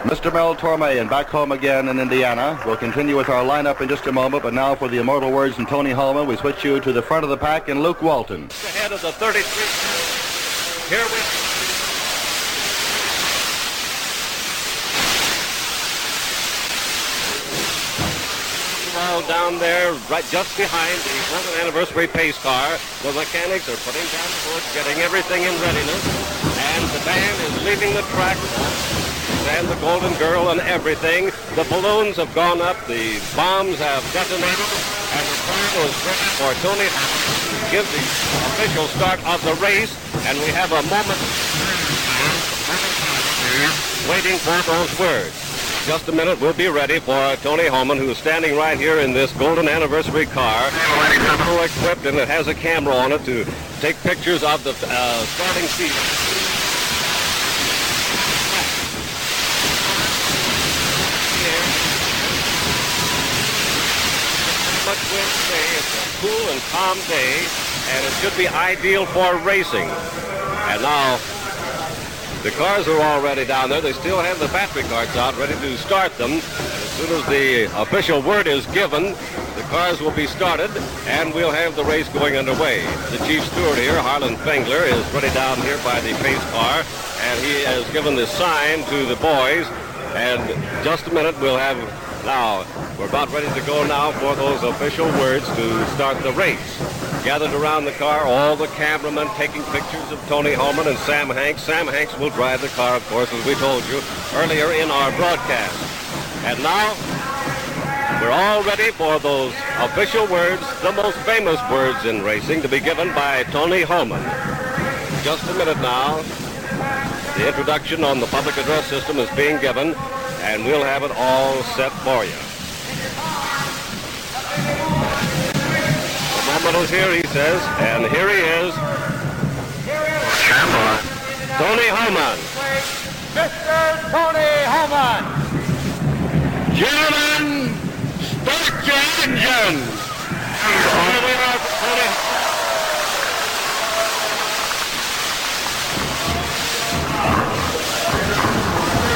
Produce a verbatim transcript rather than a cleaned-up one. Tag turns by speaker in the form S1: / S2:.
S1: Mister Mel Torme and back home again in Indiana. We'll continue with our lineup in just a moment, but now for the immortal words from Tony Holman, we switch you to the front of the pack and Luke Walton.
S2: Ahead of the thirty-three. Here we down there, right just behind the eleventh anniversary pace car. The mechanics are putting down the hood, getting everything in readiness, and the band is leaving the track. And the Golden Girl and everything. The balloons have gone up, the bombs have detonated, and the car is ready for Tony to give the official start of the race, and we have a moment waiting for those words. Just a minute, we'll be ready for Tony Holman, who's standing right here in this Golden Anniversary car, well equipped, and it has a camera on it to take pictures of the uh, starting season. Much wind today. It's a cool and calm day, and it should be ideal for racing. And now, the cars are already down there. They still have the battery carts out, ready to start them. And as soon as the official word is given, the cars will be started, and we'll have the race going underway. The chief steward here, Harlan Fengler, is ready down here by the pace car, and he has given the sign to the boys. And just a minute, we'll have... Now, we're about ready to go now for those official words to start the race. Gathered around the car, all the cameramen taking pictures of Tony Holman and Sam Hanks. Sam Hanks will drive the car, of course, as we told you earlier in our broadcast. And now, we're all ready for those official words, the most famous words in racing, to be given by Tony Holman. Just a minute now. The introduction on the public address system is being given, and we'll have it all set for you. The moment is here, he says, and here he is. Tony Holman.
S3: Mister Tony Holman.
S2: Gentlemen, start your engines.